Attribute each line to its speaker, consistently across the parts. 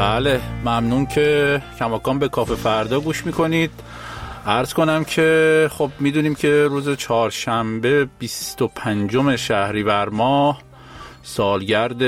Speaker 1: بله، ممنون که کماکان به کافه فردا گوش میکنید. عرض کنم که خب میدونیم که روز چهارشنبه 25 شهریور ماه سالگرد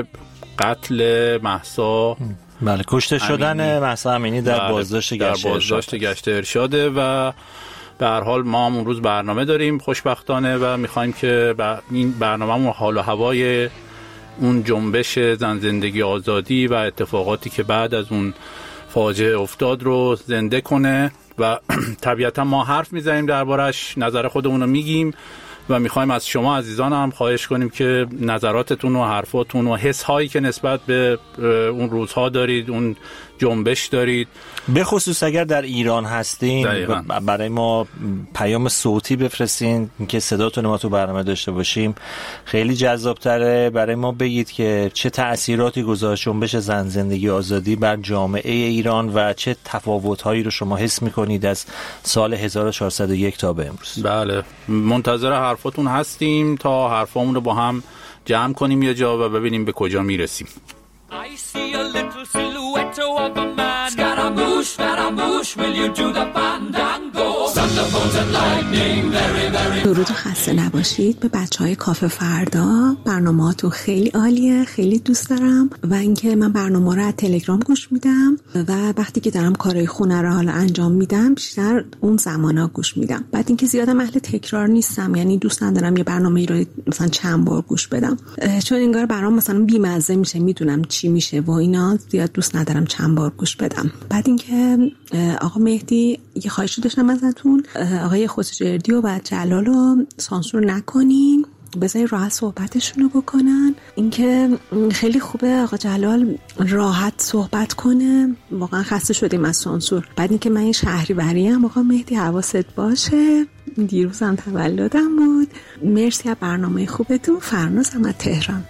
Speaker 1: قتل مهسا،
Speaker 2: بله، کشته شدن مهسا امینی در بازداشت
Speaker 1: گشت ارشاده و به هر حال ما هم اون روز برنامه داریم خوشبختانه و میخوایم که این برنامه‌مون حال و هوای اون جنبش زن زندگی آزادی و اتفاقاتی که بعد از اون فاجعه افتاد رو زنده کنه و طبیعتا ما حرف میزنیم دربارش، نظر خودمون رو میگیم و میخوایم از شما عزیزان هم خواهش کنیم که نظراتتون و حرفاتون و حس هایی که نسبت به اون روزها دارید، اون جنبش دارید،
Speaker 2: به خصوص اگر در ایران هستین برای ما پیام صوتی بفرستین که صداتون ما تو برنامه داشته باشیم. خیلی جذابتره. برای ما بگید که چه تأثیراتی گذاشت جنبش زن زندگی آزادی بر جامعه ایران و چه تفاوت‌هایی رو شما حس می‌کنید از سال 1401 تا به امروز.
Speaker 1: بله، منتظر حرفاتون هستیم تا حرفامون رو با هم جمع کنیم یه جا و ببینیم به کجا میرسیم.
Speaker 3: I see a little silhouette of a man. Scaramouche, Scaramouche, will you do the fandango? Thunderbolts and lightning, very, very.
Speaker 4: درود و خسته نباشید به بچهای کافه فردا. برنامه‌هاتون خیلی عالیه، خیلی دوست دارم و اینکه من برنامه رو از تلگرام گوش میدم و وقتی که دارم کارهای خونه رو حالا انجام میدم بیشتر اون زمانا گوش میدم. بعد اینکه زیادم اهل تکرار نیستم، یعنی دوست ندارم یه برنامه رو مثلا چند بار گوش بدم، چون انگار برام مثلا بی‌مزه میشه، میدونم چی میشه و اینا، زیاد دوست ندارم چند بار گوش بدم. بعد اینکه آقا مهدی یه خواهشی داشتم ازتون، آقای خوسجردی و جلالو سانسور نکنین، بذاری راحت صحبتشونو بکنن. اینکه خیلی خوبه آقا جلال راحت صحبت کنه، واقعا خسته شدیم از سانسور. بعد اینکه من این شهریوری ام، آقا مهدی حواست باشه، دیروزم تولدم بود. مرسی از برنامه خوبتون. فرنازم از تهران.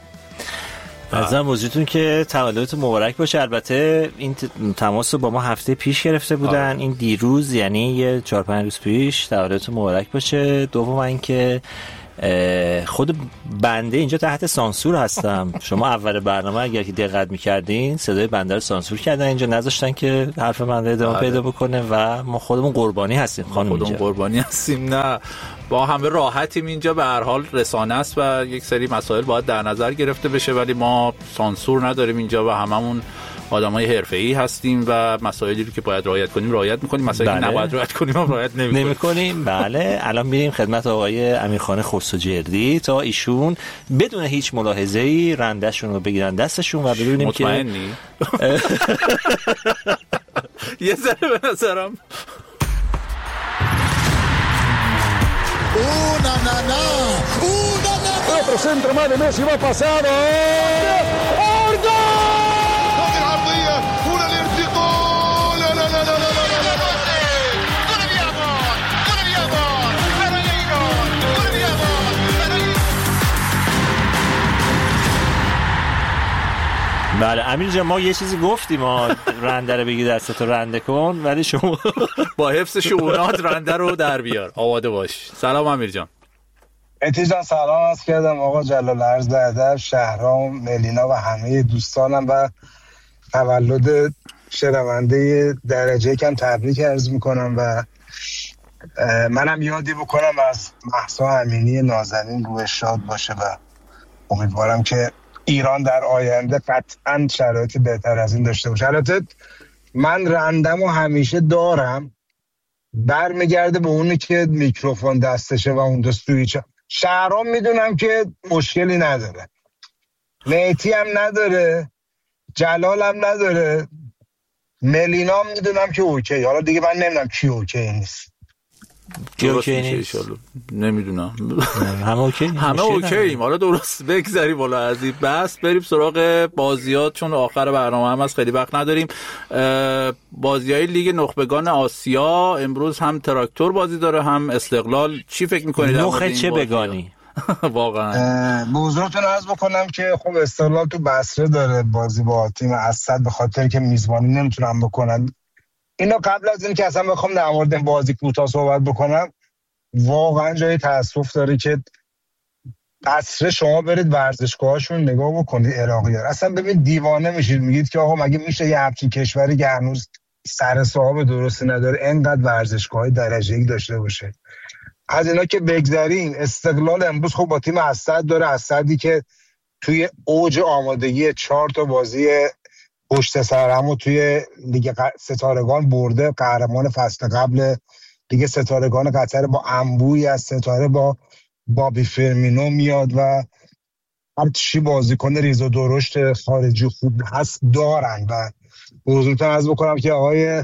Speaker 2: عزیزم موضوعتون که تولدتون مبارک باشه. البته این تماس رو با ما هفته پیش گرفته بودن، این دیروز یعنی یه 4-5 روز پیش. تولدتون مبارک باشه. دوم اینکه خود بنده اینجا تحت سانسور هستم. شما اول برنامه اگر که دقت می‌کردین صدای بنده رو سانسور کردن، اینجا نذاشتن که حرف بنده ادامه پیدا بکنه و ما خودمون قربانی هستیم.
Speaker 1: خودمون قربانی هستیم. نه، با همه راحتیم اینجا. به هر حال رسانه است و یک سری مسائل باید در نظر گرفته بشه، ولی ما سانسور نداریم اینجا و هممون آدمای حرفه‌ای هستیم و مسائلی رو که باید رعایت کنیم رعایت می‌کنیم، مسائلی که نباید رعایت کنیم هم رعایت نمی‌کنیم.
Speaker 2: بله، الان میریم خدمت آقای امیرخان خوسجردی تا ایشون بدون هیچ ملاحظه‌ای رنده‌شون رو بگیرن دستشون و ببینیم
Speaker 1: مطمئنی؟ یه ذره به نظرم
Speaker 5: Una nana, una nana.
Speaker 6: Otro centro más de Messi va pasado. ¡Ordo!
Speaker 5: هذه العرضية هنا الارتقاء. لا لا لا لا لا لا لا لا.
Speaker 2: بله امیر جان، ما یه چیزی گفتیم، ما رنده رو بگی دستتو رنده کن، ولی شما
Speaker 1: با حفظ شعونات رنده رو در بیار. آماده باش. سلام امیر جان.
Speaker 7: مهدی جان سلام عرض کردم. آقا جلال عرض ادب، شهرام، ملینا و همه دوستانم و تولد شنونده درجه کم تبریک عرض میکنم و منم یادی بکنم از مهسا امینی نازنین، روح شاد باشه و امیدوارم که ایران در آینده قطعاً شرایط بهتر از این داشته باشه. البته من رندم و همیشه دارم، برمیگرده به اونی که میکروفون دستشه و اون دستوی شهرام میدونم که مشکلی نداره، مهدی هم نداره، جلال هم نداره، ملینا هم میدونم که اوکی. حالا دیگه من نمیدونم کی اوکی نیست.
Speaker 1: نمیدونم.
Speaker 2: همه اوکی،
Speaker 1: همه اوکییم. حالا درست بگذریم بالا از این بس، بریم سراغ بازیات، چون آخر برنامه هم از خیلی وقت نداریم. بازیای لیگ نخبگان آسیا امروز هم تراکتور بازی داره هم استقلال. چی فکر می‌کنید؟
Speaker 2: نخه چه بگانی؟
Speaker 1: واقعا
Speaker 7: به حضورتون عرض بکنم که خب استقلال تو بصره داره بازی با تیم اسد، به خاطر که میزبانی نمیتونن بکنن. اینو قبل از این که اصلا بخوام در مورد بازی کوتاه صحبت بکنم، واقعا جای تأسف داره که قصر شما برید ورزشگاهاشون نگاه بکنید عراقی‌ها، اصلا ببین دیوانه میشید، میگید که آقا مگه میشه یه همچین کشوری که هنوز سر صاحب درستی نداره انقدر ورزشگاه درجه یک داشته باشه. از اینا که بگذریم، استقلال امروز خب با تیم اسد داره، اسدی که توی اوج آمادگی 4 تا بازی پشت سر هم و توی لیگ ستارگان برده، قهرمان فصل قبل لیگ ستارگان قطر با انبوهی از ستاره با بابی فرمینو میاد و هر چی بازیکن ریز و درشت خارجی خوب هست دارن و حضورتون عرض بکنم که آقای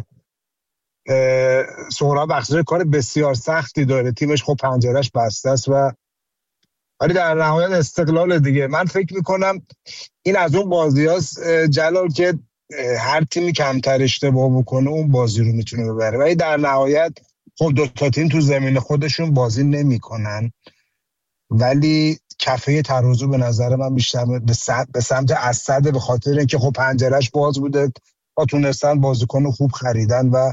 Speaker 7: سهراب بخشی‌زاده کار بسیار سختی داره، تیمش خب پنجرهش بسته است و ولی در نهایت استقلال دیگه. من فکر میکنم این از اون بازی هاست جلال که هر تیمی کمتر اشتباه بکنه اون بازی رو میتونه ببره، ولی در نهایت خب 2 تا تیم تو زمین خودشون بازی نمیکنن، ولی کفه ترازو به نظر من بیشتر به سمت اسد، به خاطر اینکه خب پنجرهش باز بوده و تونستن بازیکن خوب خریدن و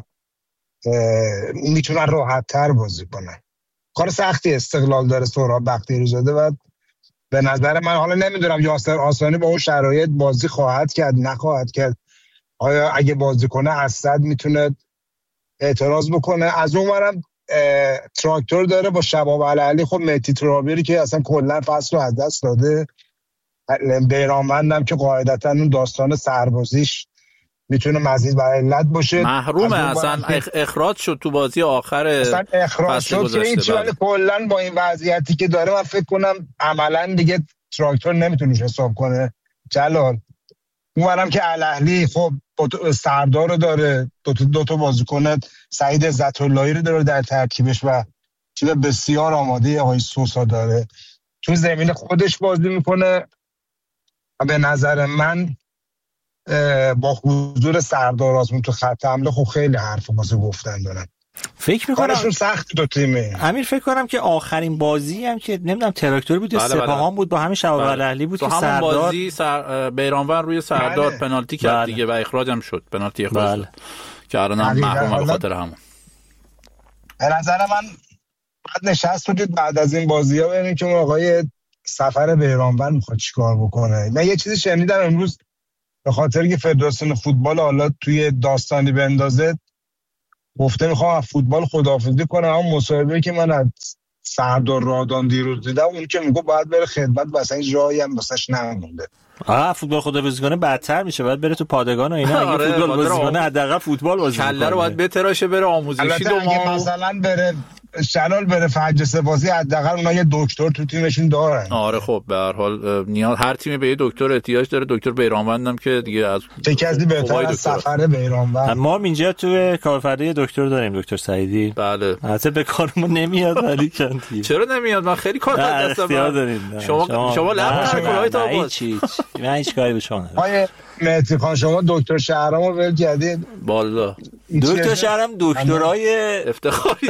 Speaker 7: میتونن راحت تر بازی کنن. کار سختی استقلال داره سهراب بختیاری‌زاده و به نظر من، حالا نمیدونم یاسر آسانی با اون شرایط بازی خواهد کرد نخواهد کرد، آیا اگه بازی کنه اسد میتونه اعتراض بکنه. از اون ورم تراکتور داره با شباب علی، خب مهدی ترابیری که اصلا کلا فصل رو از دست داده، بیرانوندم که قاعدتا اون داستان سربازیش میتونه مزید بر علت باشه،
Speaker 1: محرومه اصلا اخراج شد تو بازی آخر
Speaker 7: اصلا اخراج شد که این ولی کلا با این وضعیتی که داره من فکر کنم عملا دیگه تراکتور نمیتونه حساب کنه جلال. اونورم که الاهلی خب سردار رو داره، دو تا بازیکن سعید عزت‌اللهی رو داره در ترکیبش و تیم بسیار آماده آقای سوسا داره، تو زمین خودش بازی میکنه و به نظر من با حضور سردار آزمون تو خط حمله خب خیلی حرف واسه گفتن دارن.
Speaker 2: فکر می‌کنم
Speaker 7: سخت دو تیمه.
Speaker 2: امیر فکر کنم که آخرین بازی هم که نمیدونم تراکتور بود یا سپاهان بود با همین شباب الاهلی بود که
Speaker 1: همون بازی بیرانوند روی سردار پنالتی کرد دیگه و اخراج هم شد، پنالتی اخراج شد که الان محروم به خاطر همون.
Speaker 7: به نظر من بعد نشست بودید بعد از این بازی‌ها ببینیم که آقای سفر بیرانوند می‌خواد چیکار بکنه. من یه چیزی شنیدم امروز به خاطر که فدراسیون فوتبال حالا توی داستانی بندازه گفته میخوام از فوتبال خداحافظی کنم، اما مصاحبه‌ای که من از سردار رادان دیروز دیدم اون که میگه باید بره خدمت و اصلا جایی هم واسش نمونده.
Speaker 2: فوتبال خداحافظی کنه بدتر میشه، باید بره تو پادگان و اینا. اگه فوتبال بازی کنه حداقل فوتبال بازی کنه،
Speaker 1: کله رو باید بتراشه بره آموزشی
Speaker 7: مثلا بره شلال بره فجسه بازی، حداقل اونها یه دکتر تو تیمشون دارن.
Speaker 1: آره خب به هر حال نیاز هر تیمی به یه دکتر احتیاج داره. دکتر بیرانوندم که دیگه از
Speaker 7: کسی بهتر از سفر بیرانوند.
Speaker 2: ما اینجا تو کارفرمای دکتر داریم، دکتر سعیدی.
Speaker 1: بله
Speaker 2: البته به کارمون نمیاد ولی چندی.
Speaker 1: چرا نمیاد؟ من خیلی کار دستم. شما لب کلای تا باز.
Speaker 2: من هیچ کاری به شما ندارم.
Speaker 7: آیه مهدی خان شما دکتر شهرامو ول کردید.
Speaker 1: والا
Speaker 2: دکتر شهرام دکترای
Speaker 1: افتخاری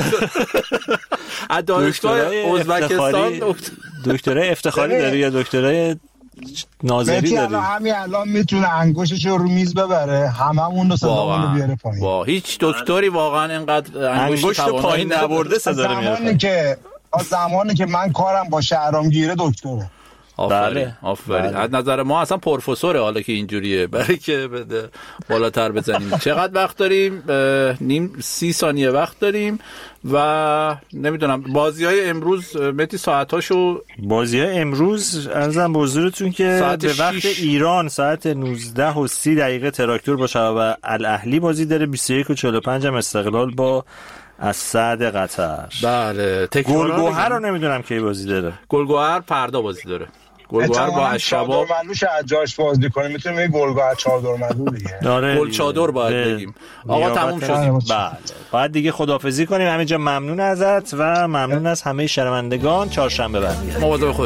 Speaker 1: از دانشگاه ازبکستان
Speaker 2: دکترای افتخاری داره یا دکترای ناظری داره؟
Speaker 7: همین الان میتونه انگشتش رو میز ببره، هممون رو صدامون رو بیاره پایین.
Speaker 1: هیچ دکتری واقعا اینقدر انگشت
Speaker 2: پایین نبرده صدا رو میاره.
Speaker 7: زمانی که من کارم با شهرام گیره دکتره.
Speaker 1: آفرین. از نظر ما اصلا پروفسوره حالا که اینجوریه، برای که بده بالاتر بزنیم. چقدر وقت داریم؟ 30 ثانیه وقت داریم و نمیدونم بازی‌های امروز متی ساعتاشو
Speaker 2: بازی‌های امروز ارزم به حضورتون که به وقت ایران ساعت 19:30 تراکتور با شباب الاهلی بازی داره، 21:45 هم استقلال با اسد قطر.
Speaker 1: بله.
Speaker 2: گلگوهر رو نمیدونم کی بازی داره.
Speaker 1: گلگوهر فردا بازی داره. گلگوهر با اشباب
Speaker 7: ملوش جاش بازی کنه، میتونه میگه گلگوهر چادر ملو دیگه.
Speaker 1: گل چادر باید بگیم. آقا تموم شد.
Speaker 2: بله. بعد دیگه خداحافظی کنیم. همینجا ممنون ازت و ممنون از همه شنوندگان. چهارشنبه برمیگردیم.